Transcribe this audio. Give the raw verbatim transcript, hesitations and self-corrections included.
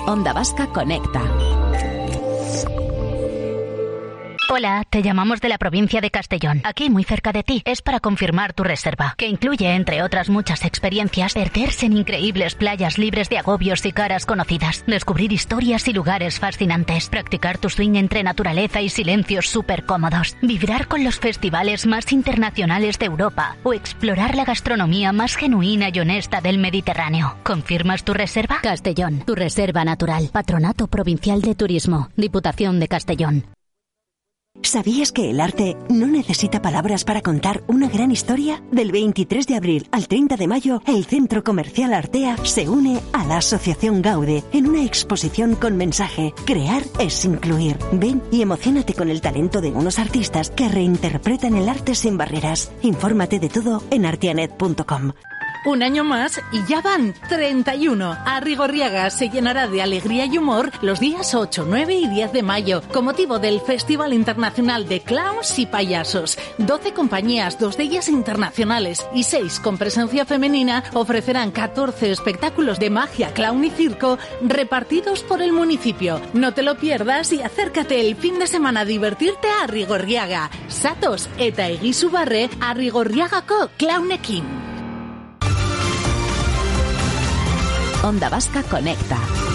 Onda Vasca Conecta. Hola, te llamamos de la provincia de Castellón, aquí muy cerca de ti. Es para confirmar tu reserva, que incluye, entre otras muchas experiencias, perderse en increíbles playas libres de agobios y caras conocidas, descubrir historias y lugares fascinantes, practicar tu swing entre naturaleza y silencios súper cómodos, vibrar con los festivales más internacionales de Europa o explorar la gastronomía más genuina y honesta del Mediterráneo. ¿Confirmas tu reserva? Castellón, tu reserva natural. Patronato Provincial de Turismo, Diputación de Castellón. ¿Sabías que el arte no necesita palabras para contar una gran historia? Del veintitrés de abril al treinta de mayo, el Centro Comercial Artea se une a la Asociación Gaude en una exposición con mensaje: crear es incluir. Ven y emociónate con el talento de unos artistas que reinterpretan el arte sin barreras. Infórmate de todo en arteanet punto com. Un año más y ya van treinta y uno. Arrigorriaga se llenará de alegría y humor los días ocho, nueve y diez de mayo, con motivo del Festival Internacional de Clowns y Payasos. doce compañías, dos de ellas internacionales y seis con presencia femenina, ofrecerán catorce espectáculos de magia, clown y circo repartidos por el municipio. No te lo pierdas y acércate el fin de semana a divertirte a Arrigorriaga. Satos eta egizu barre Arrigorriagako clownekin. Onda Vasca Conecta.